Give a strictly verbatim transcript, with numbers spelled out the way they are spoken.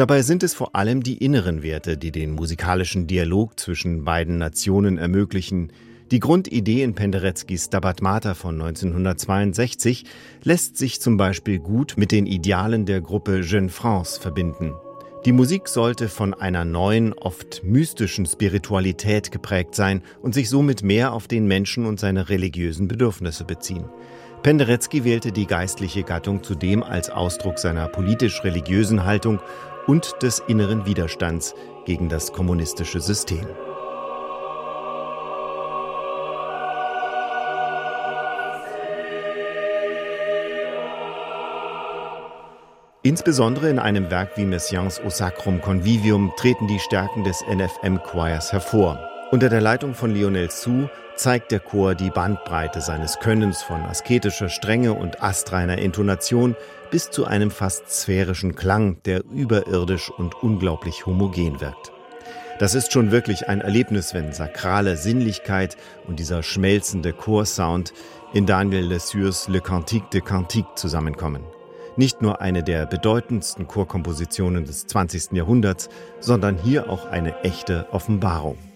Dabei sind es vor allem die inneren Werte, die den musikalischen Dialog zwischen beiden Nationen ermöglichen. Die Grundidee in Pendereckis Stabat Mater von neunzehnhundertzweiundsechzig lässt sich zum Beispiel gut mit den Idealen der Gruppe Jeune France verbinden. Die Musik sollte von einer neuen, oft mystischen Spiritualität geprägt sein und sich somit mehr auf den Menschen und seine religiösen Bedürfnisse beziehen. Penderecki wählte die geistliche Gattung zudem als Ausdruck seiner politisch-religiösen Haltung und des inneren Widerstands gegen das kommunistische System. Insbesondere in einem Werk wie Messiaens O Sacrum Convivium treten die Stärken des N F M-Choirs hervor. Unter der Leitung von Lionel Sue zeigt der Chor die Bandbreite seines Könnens von asketischer Strenge und astreiner Intonation bis zu einem fast sphärischen Klang, der überirdisch und unglaublich homogen wirkt. Das ist schon wirklich ein Erlebnis, wenn sakrale Sinnlichkeit und dieser schmelzende Chorsound in Daniel Lessurs Le Cantique de Cantique zusammenkommen. Nicht nur eine der bedeutendsten Chorkompositionen des zwanzigsten Jahrhunderts, sondern hier auch eine echte Offenbarung.